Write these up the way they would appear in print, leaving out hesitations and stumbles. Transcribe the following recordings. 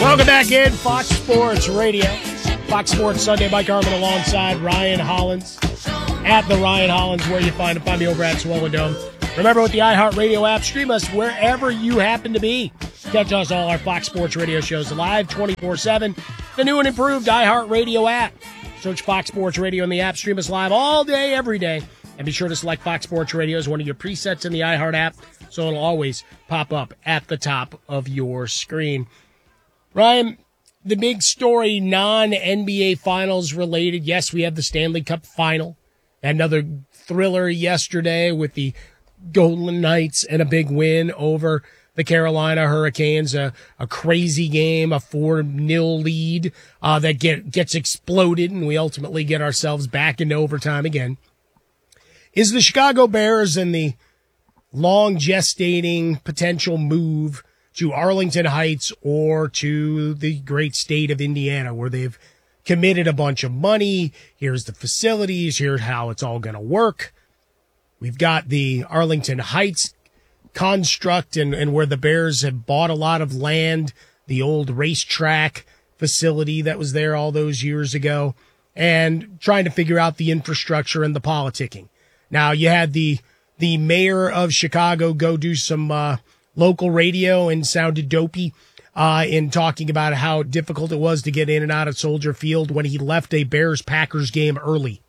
Welcome back in Fox Sports Radio. Fox Sports Sunday. Mike Harmon alongside Ryan Hollins at the Ryan Hollins, where you find him. Find me over at Swollen Dome. Remember, with the iHeartRadio app, stream us wherever you happen to be. Catch us all our Fox Sports Radio shows live 24/7. The new and improved iHeartRadio app. Search Fox Sports Radio in the app. Stream us live all day, every day. And be sure to select Fox Sports Radio as one of your presets in the iHeart app, so it'll always pop up at the top of your screen. Ryan, the big story, non-NBA Finals related. Yes, we have the Stanley Cup Final. Another thriller yesterday with the Golden Knights and a big win over the Carolina Hurricanes. A crazy game, a 4-0 lead that gets exploded, and we ultimately get ourselves back into overtime again. Is the Chicago Bears and the long gestating potential move to Arlington Heights or to the great state of Indiana, where they've committed a bunch of money? Here's the facilities. Here's how it's all going to work. We've got the Arlington Heights construct and where the Bears have bought a lot of land, the old racetrack facility that was there all those years ago, and trying to figure out the infrastructure and the politicking. Now, you had the mayor of Chicago go do some local radio and sounded dopey in talking about how difficult it was to get in and out of Soldier Field when he left a Bears-Packers game early.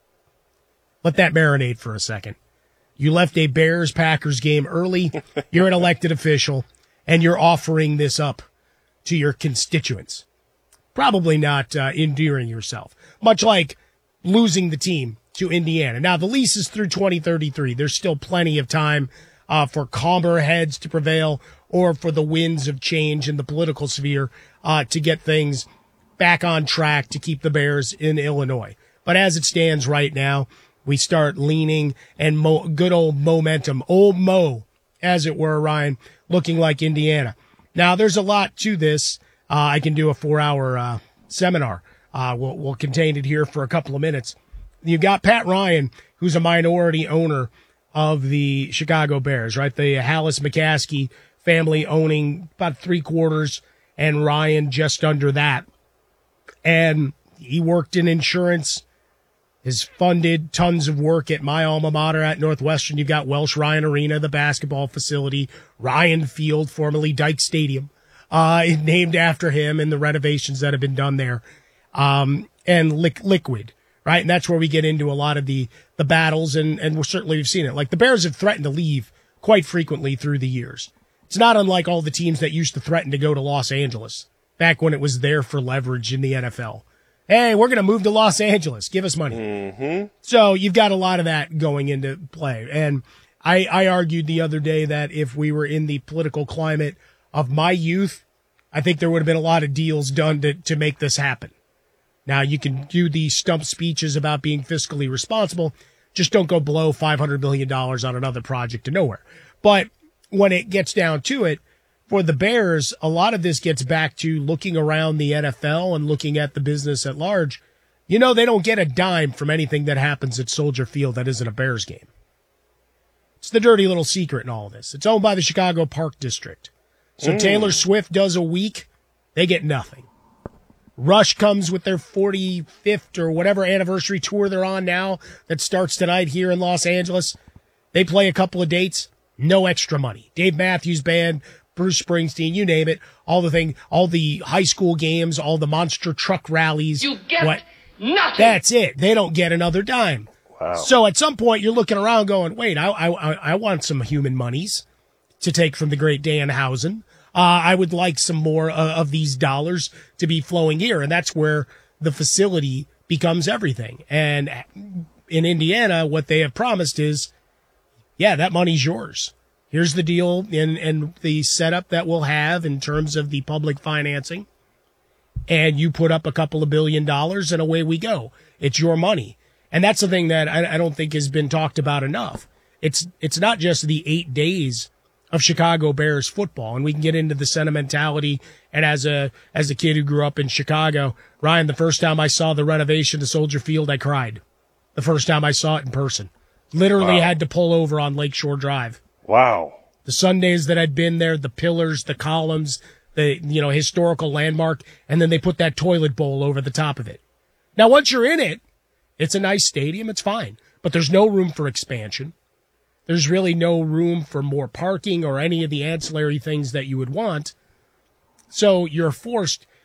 Let that marinate for a second. You left a Bears-Packers game early, you're an elected official, and you're offering this up to your constituents. Probably not endearing yourself, much like losing the team to Indiana. Now, the lease is through 2033. There's still plenty of time for calmer heads to prevail or for the winds of change in the political sphere to get things back on track to keep the Bears in Illinois. But as it stands right now, we start leaning and good old momentum, old Mo, as it were, Ryan, looking like Indiana. Now, there's a lot to this. I can do a 4-hour seminar. We'll contain it here for a couple of minutes. You've got Pat Ryan, who's a minority owner of the Chicago Bears, right? The Hallis McCaskey family owning about 3/4 and Ryan just under that. And he worked in insurance, has funded tons of work at my alma mater at Northwestern. You've got Welsh Ryan Arena, the basketball facility, Ryan Field, formerly Dyke Stadium, named after him, and the renovations that have been done there, and Liquid. Right, and that's where we get into a lot of the battles, and we've seen it. Like, the Bears have threatened to leave quite frequently through the years. It's not unlike all the teams that used to threaten to go to Los Angeles back when it was there for leverage in the NFL. Hey, we're going to move to Los Angeles. Give us money. Mm-hmm. So you've got a lot of that going into play. And I argued the other day that if we were in the political climate of my youth, I think there would have been a lot of deals done to make this happen. Now, you can do these stump speeches about being fiscally responsible. Just don't go below $500 million on another project to nowhere. But when it gets down to it, for the Bears, a lot of this gets back to looking around the NFL and looking at the business at large. You know, they don't get a dime from anything that happens at Soldier Field that isn't a Bears game. It's the dirty little secret in all of this. It's owned by the Chicago Park District. So Taylor Swift does a week, they get nothing. Rush comes with their 45th or whatever anniversary tour they're on now that starts tonight here in Los Angeles. They play a couple of dates, no extra money. Dave Matthews Band, Bruce Springsteen, you name it, all the high school games, all the monster truck rallies. You get nothing. That's it. They don't get another dime. Wow. So at some point you're looking around going, wait, I want some human monies to take from the great Danhausen. I would like some more of these dollars to be flowing here. And that's where the facility becomes everything. And in Indiana, what they have promised is, yeah, that money's yours. Here's the deal and the setup that we'll have in terms of the public financing. And you put up a couple of $2 billion and away we go. It's your money. And that's the thing that I don't think has been talked about enough. It's not just the 8 days of Chicago Bears football, and we can get into the sentimentality. And as a kid who grew up in Chicago, Ryan, the first time I saw the renovation to Soldier Field, I cried. The first time I saw it in person. Literally had to pull over on Lakeshore Drive. Wow. The Sundays that I'd been there, the pillars, the columns, the historical landmark, and then they put that toilet bowl over the top of it. Now, once you're in it, it's a nice stadium. It's fine. But there's no room for expansion. There's really no room for more parking or any of the ancillary things that you would want. So you're forced